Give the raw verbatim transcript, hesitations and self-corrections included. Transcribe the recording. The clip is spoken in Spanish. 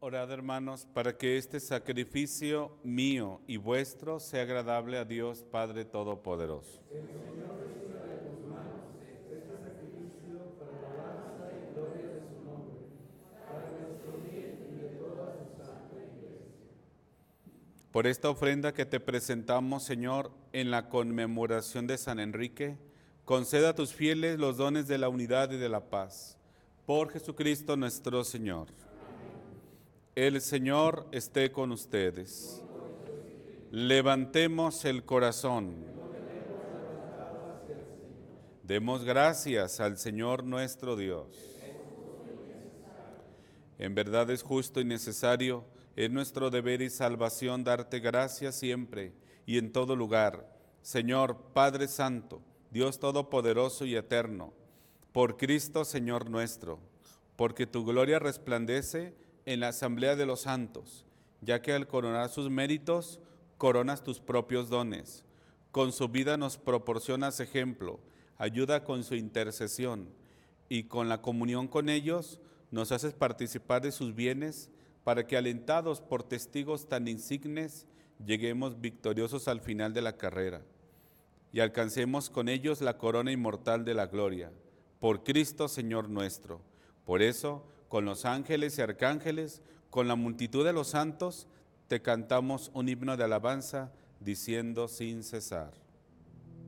Orad, hermanos, para que este sacrificio mío y vuestro sea agradable a Dios Padre Todopoderoso. Por esta ofrenda que te presentamos, Señor, en la conmemoración de San Enrique, conceda a tus fieles los dones de la unidad y de la paz. Por Jesucristo nuestro Señor. El Señor esté con ustedes. Levantemos el corazón. Demos gracias al Señor nuestro Dios. En verdad es justo y necesario, es nuestro deber y salvación darte gracias siempre y en todo lugar, Señor Padre Santo, Dios Todopoderoso y Eterno, por Cristo Señor nuestro, porque tu gloria resplandece en la asamblea de los santos, ya que al coronar sus méritos, coronas tus propios dones. Con su vida nos proporcionas ejemplo, ayuda con su intercesión, y con la comunión con ellos nos haces participar de sus bienes, para que alentados por testigos tan insignes, lleguemos victoriosos al final de la carrera, y alcancemos con ellos la corona inmortal de la gloria, por Cristo Señor nuestro. Por eso, con los ángeles y arcángeles, con la multitud de los santos, te cantamos un himno de alabanza, diciendo sin cesar.